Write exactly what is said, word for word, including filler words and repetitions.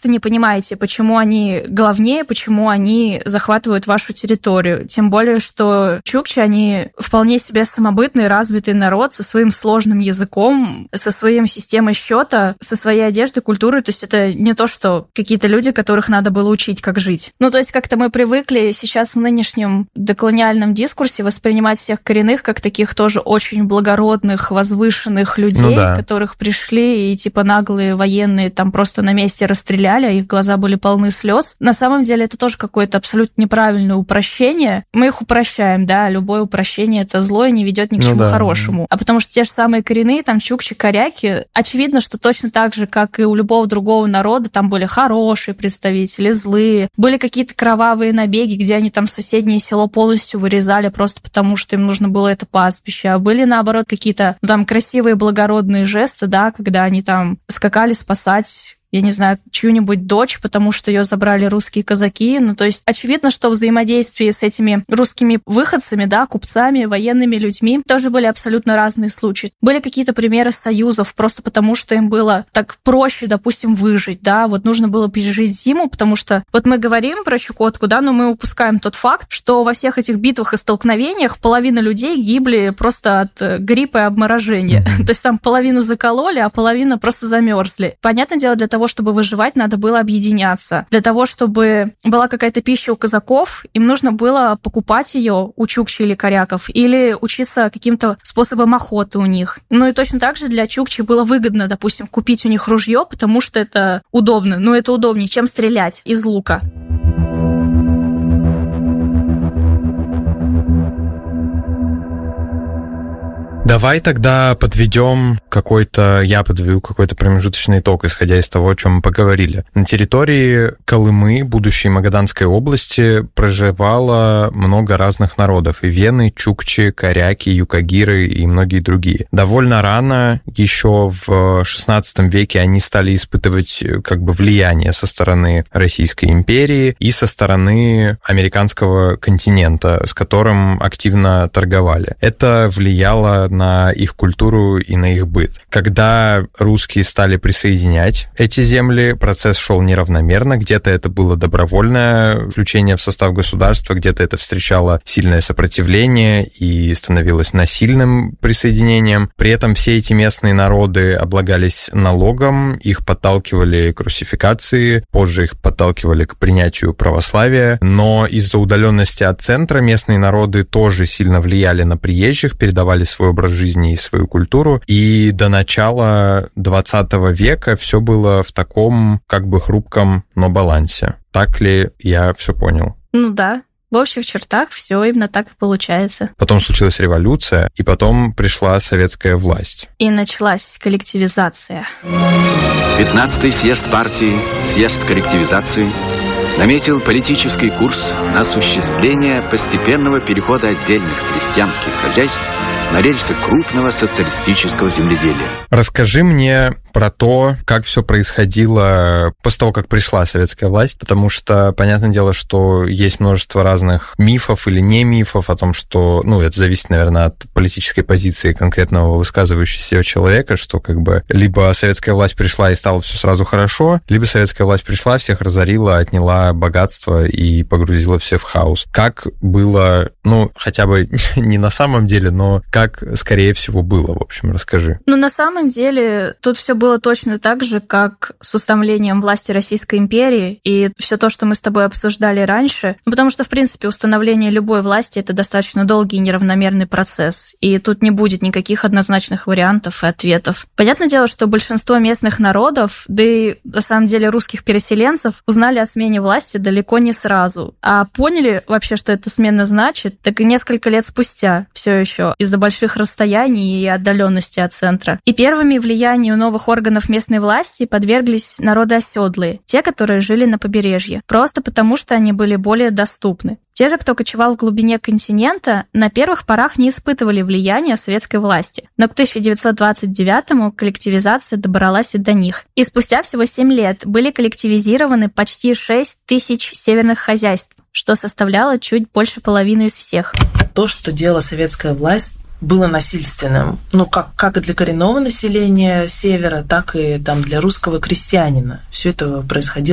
просто не понимаете, почему они главнее, почему они захватывают вашу территорию. Тем более, что чукчи, они вполне себе самобытный, развитый народ со своим сложным языком, со своей системой счета, со своей одеждой, культурой. То есть это не то, что какие-то люди, которых надо было учить, как жить. Ну, то есть как-то мы привыкли сейчас в нынешнем деколониальном дискурсе воспринимать всех коренных как таких тоже очень благородных, возвышенных людей, ну, да. которых пришли и типа наглые военные там просто на месте расстреляли, а их глаза были полны слез. На самом деле это тоже какое-то абсолютно неправильное упрощение. Мы их упрощаем, да, любое упрощение — это зло и не ведет ни к ну, чему да. хорошему. А потому что те же самые коренные, там, чукчи, коряки, очевидно, что точно так же, как и у любого другого народа, там были хорошие представители, злые, были какие-то кровавые набеги, где они там соседнее село полностью вырезали просто потому, что им нужно было это пастбище, а были, наоборот, какие-то ну, там красивые благородные жесты, да, когда они там скакали спасать, я не знаю, чью-нибудь дочь, потому что ее забрали русские казаки. Ну, то есть очевидно, что взаимодействие с этими русскими выходцами, да, купцами, военными людьми тоже были абсолютно разные случаи. Были какие-то примеры союзов, просто потому что им было так проще, допустим, выжить, да, вот нужно было пережить зиму, потому что вот мы говорим про Чукотку, да, но мы упускаем тот факт, что во всех этих битвах и столкновениях половина людей гибли просто от гриппа и обморожения. Mm-hmm. То есть там половину закололи, а половина просто замерзли. Понятное дело, для того, чтобы выживать, надо было объединяться. Для того, чтобы была какая-то пища у казаков, им нужно было покупать ее у чукчи или коряков, или учиться каким-то способом охоты у них. Ну и точно так же для чукчи было выгодно, допустим, купить у них ружье, потому что это удобно. Ну это удобнее, чем стрелять из лука. Давай тогда подведем какой-то, я подведу какой-то промежуточный итог, исходя из того, о чем мы поговорили. На территории Колымы, будущей Магаданской области, проживало много разных народов. И вены, чукчи, коряки, юкагиры и многие другие. Довольно рано, еще в шестнадцатом веке, они стали испытывать как бы влияние со стороны Российской империи и со стороны американского континента, с которым активно торговали. Это влияло на их культуру и на их быт. Когда русские стали присоединять эти земли, процесс шел неравномерно. Где-то это было добровольное включение в состав государства, где-то это встречало сильное сопротивление и становилось насильным присоединением. При этом все эти местные народы облагались налогом, их подталкивали к русификации, позже их подталкивали к принятию православия, но из-за удаленности от центра местные народы тоже сильно влияли на приезжих, передавали свой образ жизни и свою культуру, и до начала двадцатого века все было в таком как бы хрупком, но балансе. Так ли я все понял? Ну да. В общих чертах все именно так и получается. Потом случилась революция, и потом пришла советская власть. И началась коллективизация. пятнадцатый съезд партии, съезд коллективизации, наметил политический курс на осуществление постепенного перехода отдельных крестьянских хозяйств на рельсы крупного социалистического земледелия. Расскажи мне про то, как все происходило после того, как пришла советская власть, потому что, понятное дело, что есть множество разных мифов или не мифов о том, что, ну, это зависит, наверное, от политической позиции конкретного высказывающегося человека, что как бы либо советская власть пришла и стало все сразу хорошо, либо советская власть пришла, всех разорила, отняла богатство и погрузила всех в хаос. Как было, ну, хотя бы не на самом деле, но как, скорее всего, было, в общем, расскажи. Ну, на самом деле, тут все было точно так же, как с установлением власти Российской империи и все то, что мы с тобой обсуждали раньше. Ну, потому что, в принципе, установление любой власти — это достаточно долгий и неравномерный процесс, и тут не будет никаких однозначных вариантов и ответов. Понятное дело, что большинство местных народов, да и, на самом деле, русских переселенцев, узнали о смене власти далеко не сразу. А поняли вообще, что эта смена значит, так и несколько лет спустя все еще из-за больших расстояний и отдаленности от центра. И первыми влиянию новых органов местной власти подверглись народы оседлые, те, которые жили на побережье, просто потому что они были более доступны. Те же, кто кочевал в глубине континента, на первых порах не испытывали влияния советской власти. Но к тысяча девятьсот двадцать девятому коллективизация добралась и до них. И спустя всего семь лет были коллективизированы почти шесть тысяч северных хозяйств, что составляло чуть больше половины из всех. То, что делала советская власть, было насильственным. Ну, как, как и для коренного населения севера, так и там, для русского крестьянина. Все это происходило